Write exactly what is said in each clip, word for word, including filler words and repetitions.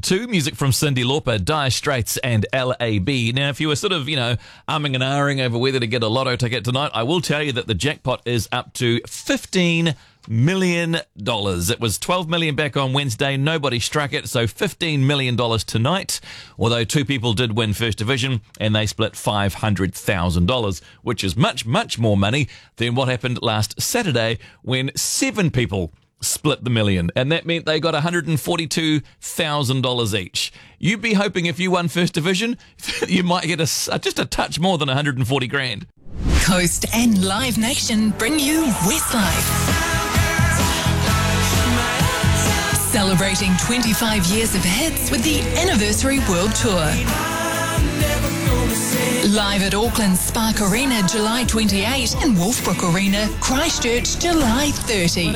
two, music from Cyndi Lauper, Dire Straits and L A B. Now, if you were sort of, you know, umming and ahhing over whether to get a lotto ticket tonight, I will tell you that the jackpot is up to fifteen million dollars. It was twelve million dollars back on Wednesday. Nobody struck it, so fifteen million dollars tonight, although two people did win First Division and they split five hundred thousand dollars, which is much, much more money than what happened last Saturday when seven people split the million, and that meant they got one hundred forty-two thousand dollars each. You'd be hoping if you won First Division, you might get a, just a touch more than one hundred forty grand. Coast and Live Nation bring you Westlife. Celebrating twenty-five years of hits with the Anniversary World Tour. Live at Auckland Spark Arena July twenty-eighth and Wolfbrook Arena Christchurch July thirtieth.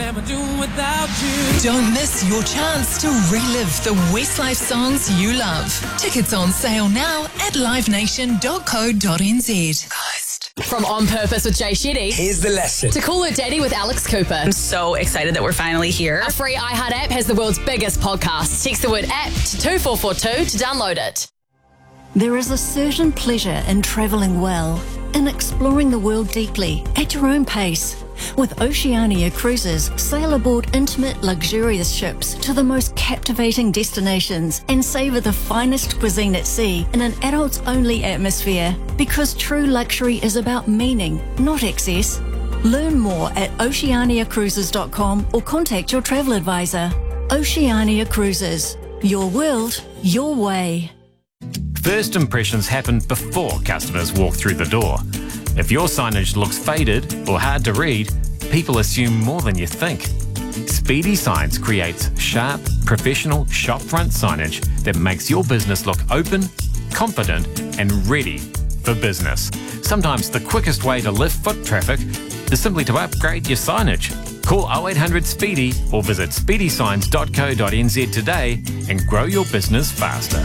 Don't miss your chance to relive the Westlife songs you love. Tickets on sale now at live nation dot co dot n z. From On Purpose with Jay Shetty. Here's the lesson. To Call Her Daddy with Alex Cooper. I'm so excited that we're finally here. Our free iHeart app has the world's biggest podcast. Text the word app to two four four two to download it. There is a certain pleasure in travelling well, in exploring the world deeply, at your own pace. With Oceania Cruises, sail aboard intimate, luxurious ships to the most captivating destinations and savour the finest cuisine at sea in an adults-only atmosphere. Because true luxury is about meaning, not excess. Learn more at oceania cruises dot com or contact your travel advisor. Oceania Cruises. Your world, your way. First impressions happen before customers walk through the door. If your signage looks faded or hard to read, people assume more than you think. Speedy Signs creates sharp, professional shopfront signage that makes your business look open, confident and ready for business. Sometimes the quickest way to lift foot traffic is simply to upgrade your signage. Call oh eight hundred SPEEDY or visit speedy signs dot co dot n z today and grow your business faster.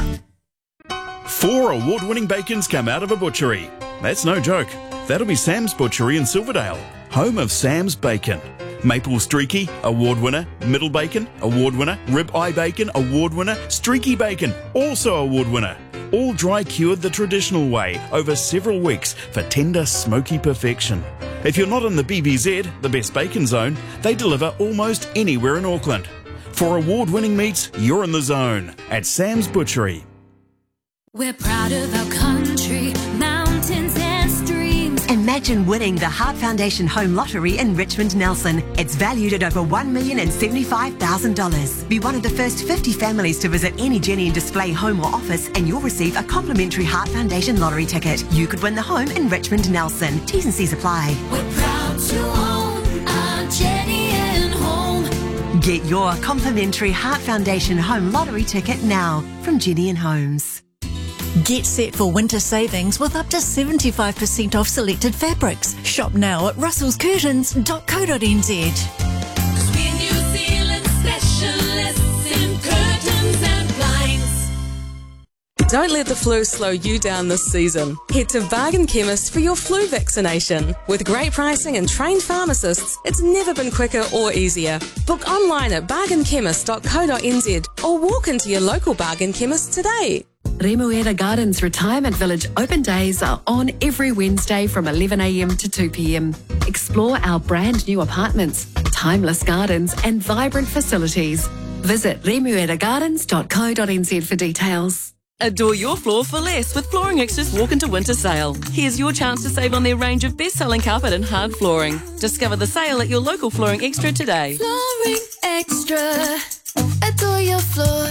Four award-winning bacons come out of a butchery. That's no joke. That'll be Sam's Butchery in Silverdale, home of Sam's Bacon. Maple Streaky, award winner. Middle Bacon, award winner. Rib Eye Bacon, award winner. Streaky Bacon, also award winner. All dry cured the traditional way over several weeks for tender, smoky perfection. If you're not in the B B Z, the best bacon zone, they deliver almost anywhere in Auckland. For award-winning meats, you're in the zone at Sam's Butchery. We're proud of our country, mountains and streams. Imagine winning the Heart Foundation Home Lottery in Richmond Nelson. It's valued at over one million seventy-five thousand dollars. Be one of the first fifty families to visit any Jenny and Display home or office and you'll receive a complimentary Heart Foundation lottery ticket. You could win the home in Richmond Nelson. T's and C's apply. We're proud to own our Jenny and Home. Get your complimentary Heart Foundation Home Lottery ticket now from Jenny and Homes. Get set for winter savings with up to seventy-five percent off selected fabrics. Shop now at russells curtains dot co dot n z. We're New Zealand specialists in curtains and blinds. Don't let the flu slow you down this season. Head to Bargain Chemist for your flu vaccination. With great pricing and trained pharmacists, it's never been quicker or easier. Book online at bargain chemist dot co dot n z or walk into your local Bargain Chemist today. Remuera Gardens Retirement Village open days are on every Wednesday from eleven a m to two p m. Explore our brand new apartments, timeless gardens and vibrant facilities. Visit remuera gardens dot co dot n z for details. Adore your floor for less with Flooring Extra's Walk Into Winter Sale. Here's your chance to save on their range of best-selling carpet and hard flooring. Discover the sale at your local Flooring Extra today. Flooring Extra. Adore your floor.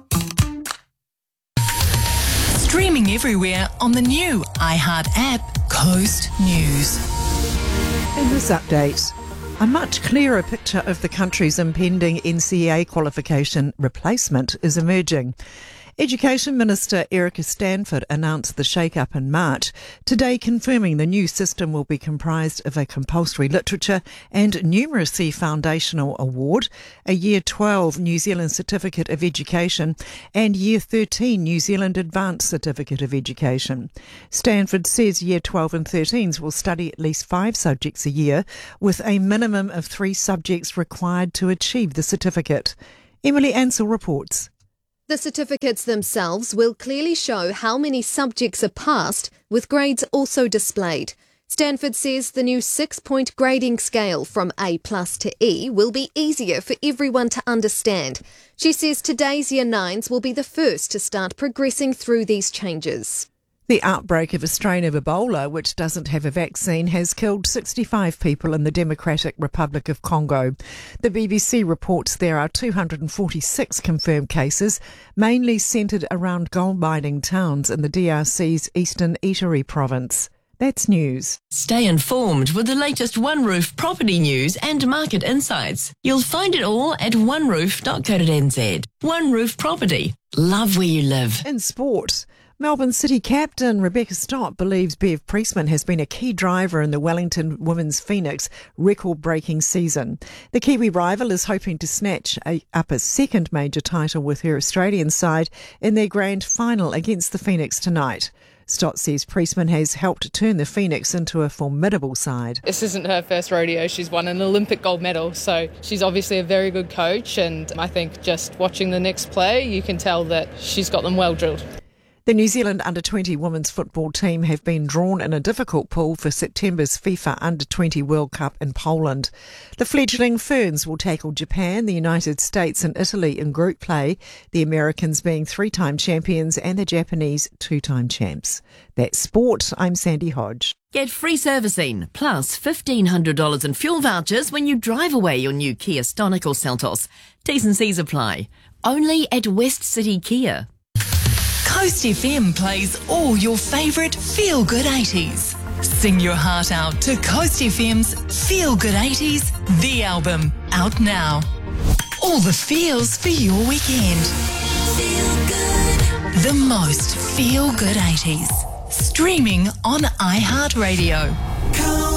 Streaming everywhere on the new iHeart app, Coast News. In this update, a much clearer picture of the country's impending N C A A qualification replacement is emerging. Education Minister Erica Stanford announced the shake-up in March, today confirming the new system will be comprised of a compulsory literature and numeracy foundational award, a Year twelve New Zealand Certificate of Education and Year thirteen New Zealand Advanced Certificate of Education. Stanford says Year twelve and thirteens will study at least five subjects a year, with a minimum of three subjects required to achieve the certificate. Emily Ansell reports. The certificates themselves will clearly show how many subjects are passed, with grades also displayed. Stanford says the new six-point grading scale from A plus to E will be easier for everyone to understand. She says today's Year nines will be the first to start progressing through these changes. The outbreak of a strain of Ebola, which doesn't have a vaccine, has killed sixty-five people in the Democratic Republic of Congo. The B B C reports there are two hundred forty-six confirmed cases, mainly centred around gold mining towns in the D R C's eastern Ituri province. That's news. Stay informed with the latest One Roof property news and market insights. You'll find it all at one roof dot co dot n z. One Roof Property. Love where you live. In sport, Melbourne City captain Rebecca Stott believes Bev Priestman has been a key driver in the Wellington Women's Phoenix record-breaking season. The Kiwi rival is hoping to snatch a, up a second major title with her Australian side in their grand final against the Phoenix tonight. Stott says Priestman has helped turn the Phoenix into a formidable side. This isn't her first rodeo. She's won an Olympic gold medal, so she's obviously a very good coach, and I think just watching the next play, you can tell that she's got them well drilled. The New Zealand under twenty women's football team have been drawn in a difficult pool for September's FIFA under twenty World Cup in Poland. The fledgling Ferns will tackle Japan, the United States and Italy in group play, the Americans being three-time champions and the Japanese two-time champs. That's sport. I'm Sandy Hodge. Get free servicing plus fifteen hundred dollars in fuel vouchers when you drive away your new Kia Stonic or Seltos. T's and C's apply. Only at West City Kia. Coast F M plays all your favourite feel-good eighties. Sing your heart out to Coast F M's Feel Good eighties, the album, out now. All the feels for your weekend. Feel good. The most feel-good eighties. Streaming on iHeartRadio.